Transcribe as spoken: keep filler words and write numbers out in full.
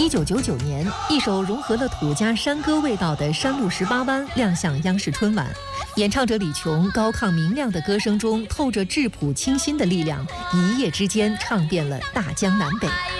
一九九九年，一首融合了土家山歌味道的《山路十八弯》亮相央视春晚。演唱者李琼高亢明亮的歌声中透着质朴清新的力量，一夜之间唱遍了大江南北。